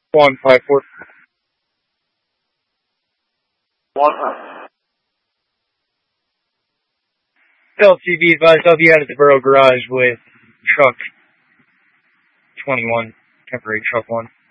154. One. LTV advised I'll be out at the Borough Garage with truck 21, temporary truck 1.